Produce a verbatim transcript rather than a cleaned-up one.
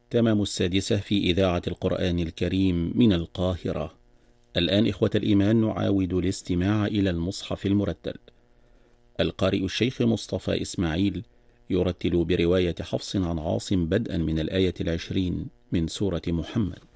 تمام السادسة في إذاعة القرآن الكريم من القاهرة. الآن إخوة الإيمان نعاود الاستماع إلى المصحف المرتل. القارئ الشيخ مصطفى إسماعيل يرتل برواية حفص عن عاصم بدءا من الآية العشرين من سورة محمد.